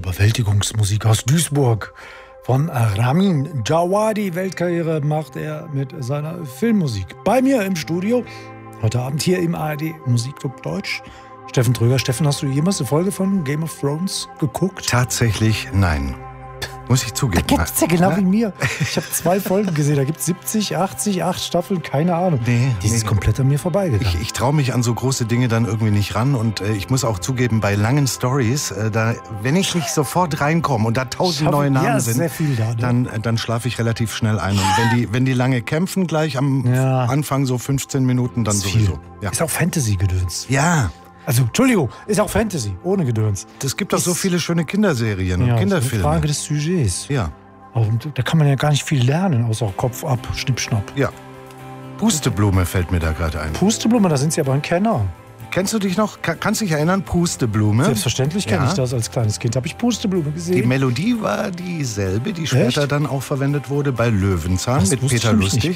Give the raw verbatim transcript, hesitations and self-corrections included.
Überwältigungsmusik aus Duisburg. Von Ramin Djawadi. Weltkarriere macht er mit seiner Filmmusik. Bei mir im Studio, heute Abend hier im A R D Musikclub Deutsch, Steffen Tröger. Steffen, hast du jemals eine Folge von Game of Thrones geguckt? Tatsächlich nein. Muss ich zugeben. Da gibt's ja genau ja? wie mir. Ich habe zwei Folgen gesehen, da gibt es siebzig, achtzig, acht Staffeln, keine Ahnung. Nee, Die nee. ist komplett an mir vorbeigegangen. Ich, ich traue mich an so große Dinge dann irgendwie nicht ran und äh, ich muss auch zugeben, bei langen Stories, äh, da, wenn ich nicht sofort reinkomme und da tausend neue Namen ja, sind, sehr viel da, ne? dann, dann schlafe ich relativ schnell ein. Und wenn die, wenn die lange kämpfen, gleich am ja. Anfang so fünfzehn Minuten, dann sowieso. Ja. Ist auch Fantasy-Gedöns. Ja. Also, Entschuldigung, ist auch Fantasy, ohne Gedöns. Es gibt doch so viele schöne Kinderserien und ja, Kinderfilme. Das ist eine Frage des Sujets. Ja. Aber da kann man ja gar nicht viel lernen, außer Kopf ab, Schnipp, Schnapp. Ja. Pusteblume fällt mir da gerade ein. Pusteblume, da sind Sie aber ein Kenner. Kennst du dich noch, kannst du dich erinnern, Pusteblume? Selbstverständlich kenne ja. ich das. Als kleines Kind habe ich Pusteblume gesehen. Die Melodie war dieselbe, die später Echt? dann auch verwendet wurde bei Löwenzahn das mit Peter Lustig.